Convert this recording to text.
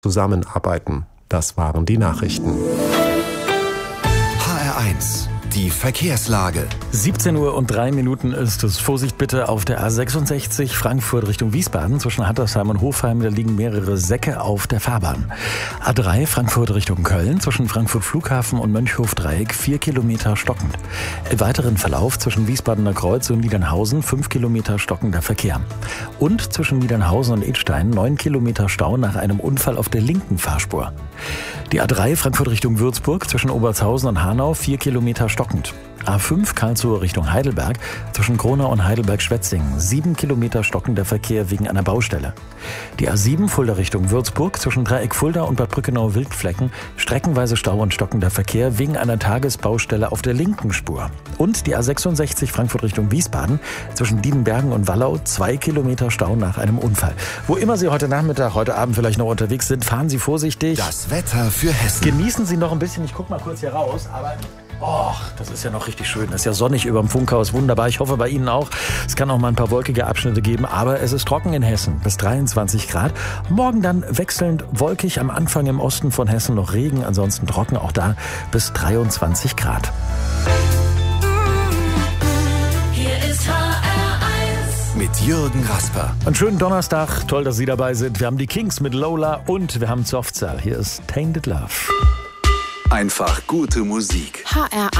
zusammenarbeiten. Das waren die Nachrichten. HR1, die Verkehrslage. 17:03 ist es. Vorsicht bitte auf der A66 Frankfurt Richtung Wiesbaden. Zwischen Hattersheim und Hofheim, da liegen mehrere Säcke auf der Fahrbahn. A3 Frankfurt Richtung Köln. Zwischen Frankfurt Flughafen und Mönchhof-Dreieck 4 Kilometer stockend. Im weiteren Verlauf zwischen Wiesbadener Kreuz und Niedernhausen 5 Kilometer stockender Verkehr. Und zwischen Niedernhausen und Idstein 9 Kilometer Stau nach einem Unfall auf der linken Fahrspur. Die A3 Frankfurt Richtung Würzburg zwischen Obertshausen und Hanau 4 Kilometer stockend. A5 Karlsruhe Richtung Heidelberg zwischen Kronau und Heidelberg-Schwetzing 7 Kilometer stockender Verkehr wegen einer Baustelle. Die A7 Fulda Richtung Würzburg zwischen Dreieck Fulda und Bad Brückenau-Wildflecken streckenweise Stau und stockender Verkehr wegen einer Tagesbaustelle auf der linken Spur. Und die A66 Frankfurt Richtung Wiesbaden zwischen Diedenbergen und Wallau 2 Kilometer Stau nach einem Unfall. Wo immer Sie heute Nachmittag, heute Abend vielleicht noch unterwegs sind, fahren Sie vorsichtig. Das Wetter für Hessen. Genießen Sie noch ein bisschen, ich guck mal kurz hier raus, aber das ist ja noch richtig schön. Es ist ja sonnig über dem Funkhaus, wunderbar. Ich hoffe bei Ihnen auch. Es kann auch mal ein paar wolkige Abschnitte geben, aber es ist trocken in Hessen bis 23 Grad. Morgen dann wechselnd wolkig, am Anfang im Osten von Hessen noch Regen, ansonsten trocken auch da bis 23 Grad. Hier ist HR1 Mit Jürgen Rasper. Einen schönen Donnerstag, toll, dass Sie dabei sind. Wir haben die Kings mit Lola und wir haben Soft Cell. Hier ist Tainted Love. Einfach gute Musik. HR1